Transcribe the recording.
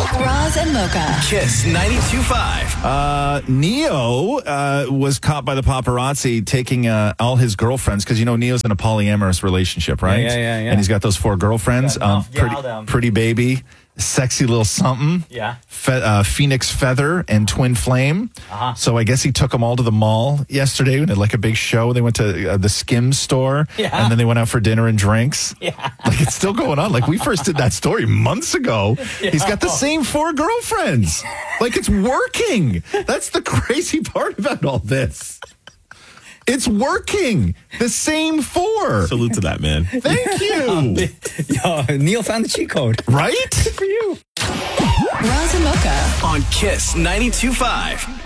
Roz and Mocha. Kiss 92.5. Neo was caught by the paparazzi taking all his girlfriends, because, Neo's in a polyamorous relationship, right? Yeah. And he's got those 4 girlfriends. Pretty Baby, Sexy Little Something, Phoenix Feather, and Twin Flame. So I guess he took them all to the mall yesterday. We had like a big show. They went to the Skims store, and then they went out for dinner and drinks. Like, it's still going on. Like, we first did that story months ago. He's got the same 4 girlfriends. Like, it's working. That's the crazy part about all this. It's working. The same 4. Salute to that, man. Thank you. Yo, Neil found the cheat code. Right? Good for you. Roz and Mocha. On Kiss 92.5.